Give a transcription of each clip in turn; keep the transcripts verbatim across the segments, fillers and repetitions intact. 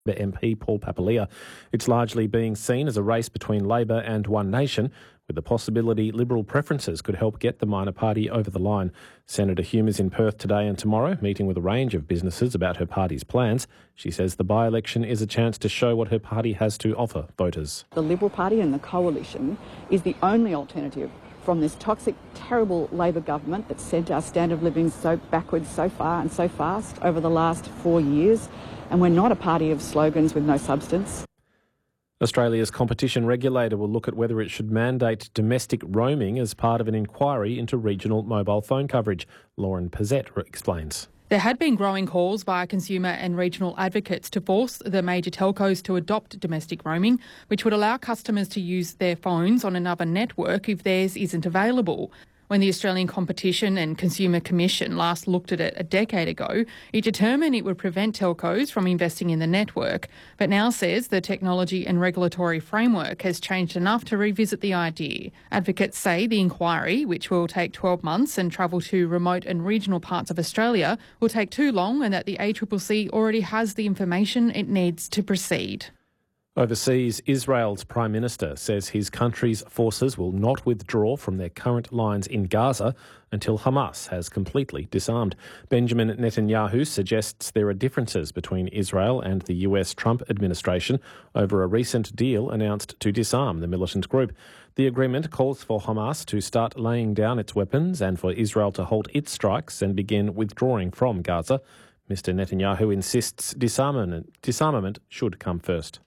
M P Paul Papalia. It's largely being seen as a race between Labor and One Nation, with the possibility Liberal preferences could help get the minor party over the line. Senator Hume is in Perth today and tomorrow, meeting with a range of businesses about her party's plans. She says the by-election is a chance to show what her party has to offer voters. The Liberal Party and the Coalition is the only alternative from this toxic, terrible Labor government that sent our standard of living so backwards so far and so fast over the last four years. And we're not a party of slogans with no substance. Australia's competition regulator will look at whether it should mandate domestic roaming as part of an inquiry into regional mobile phone coverage. Lauren Pizzette explains. There had been growing calls by consumer and regional advocates to force the major telcos to adopt domestic roaming, which would allow customers to use their phones on another network if theirs isn't available. When the Australian Competition and Consumer Commission last looked at it a decade ago, it determined it would prevent telcos from investing in the network, but now says the technology and regulatory framework has changed enough to revisit the idea. Advocates say the inquiry, which will take twelve months and travel to remote and regional parts of Australia, will take too long and that the A C C C already has the information it needs to proceed. Overseas, Israel's Prime Minister says his country's forces will not withdraw from their current lines in Gaza until Hamas has completely disarmed. Benjamin Netanyahu suggests there are differences between Israel and the U S Trump administration over a recent deal announced to disarm the militant group. The agreement calls for Hamas to start laying down its weapons and for Israel to halt its strikes and begin withdrawing from Gaza. Mister Netanyahu insists disarmament, disarmament should come first.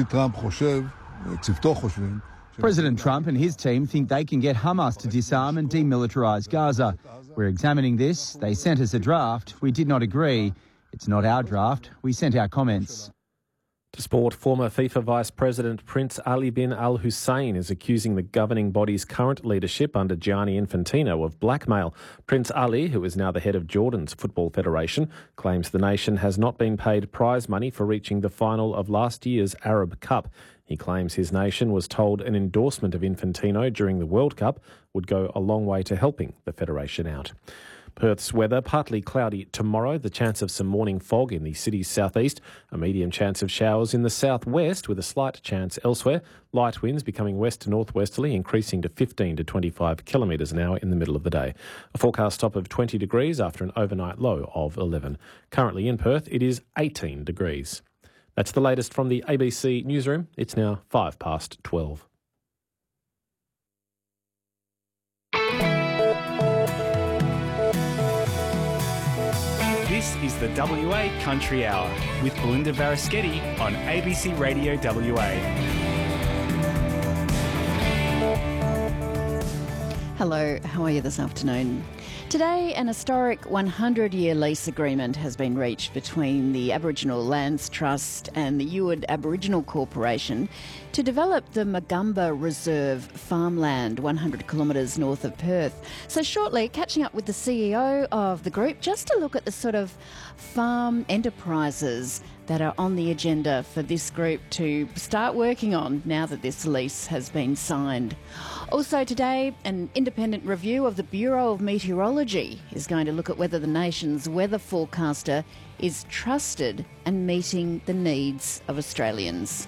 President Trump and his team think they can get Hamas to disarm and demilitarise Gaza. We're examining this. They sent us a draft. We did not agree. It's not our draft. We sent our comments. To sport, former FIFA Vice President Prince Ali bin Al Hussein is accusing the governing body's current leadership under Gianni Infantino of blackmail. Prince Ali, who is now the head of Jordan's Football Federation, claims the nation has not been paid prize money for reaching the final of last year's Arab Cup. He claims his nation was told an endorsement of Infantino during the World Cup would go a long way to helping the federation out. Perth's weather, partly cloudy tomorrow, the chance of some morning fog in the city's southeast, a medium chance of showers in the southwest with a slight chance elsewhere, light winds becoming west to northwesterly, increasing to fifteen to twenty-five kilometres an hour in the middle of the day. A forecast top of twenty degrees after an overnight low of eleven. Currently in Perth, it is eighteen degrees. That's the latest from the A B C newsroom. It's now five past twelve. This is the W A Country Hour with Belinda Varaschetti on A B C Radio W A. Hello, how are you this afternoon? Today, an historic one hundred year lease agreement has been reached between the Aboriginal Lands Trust and the Eward Aboriginal Corporation to develop the Magumba Reserve farmland one hundred kilometres north of Perth. So shortly, catching up with the C E O of the group just to look at the sort of farm enterprises that are on the agenda for this group to start working on now that this lease has been signed. Also today, an independent review of the Bureau of Meteorology is going to look at whether the nation's weather forecaster is trusted and meeting the needs of Australians.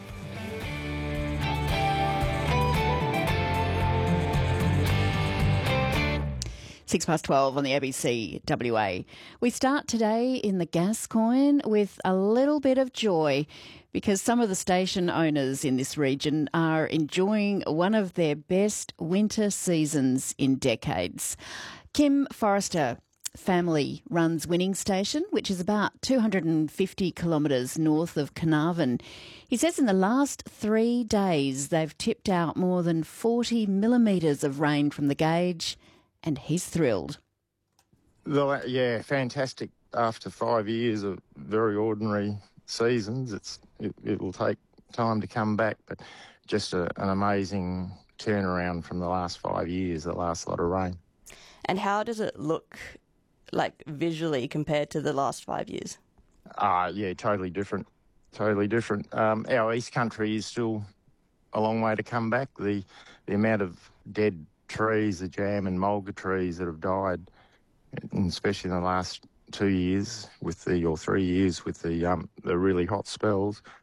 Six past twelve on the A B C W A. We start today in the Gascoyne with a little bit of joy because some of the station owners in this region are enjoying one of their best winter seasons in decades. Kim Forrester family runs Winning Station, which is about two hundred fifty kilometres north of Carnarvon. He says in the last three days they've tipped out more than forty millimetres of rain from the gauge, and he's thrilled. The, yeah, fantastic. After five years of very ordinary seasons, it's it, it will take time to come back, but just a, an amazing turnaround from the last five years, the last lot of rain. And how does it look, like, visually compared to the last five years? Ah, uh, yeah, totally different. Totally different. Um, our East Country is still a long way to come back. The the amount of dead trees, the jam and mulga trees that have died, and especially in the last two years with the, or three years with the um, the really hot spells,